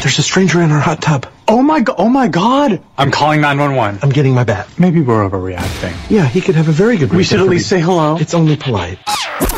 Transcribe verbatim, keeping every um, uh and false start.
There's a stranger in our hot tub. Oh my god! Oh my god! I'm calling nine one one. I'm getting my bat. Maybe we're overreacting. Yeah, he could have a very good reason. We should at least say hello. It's only polite.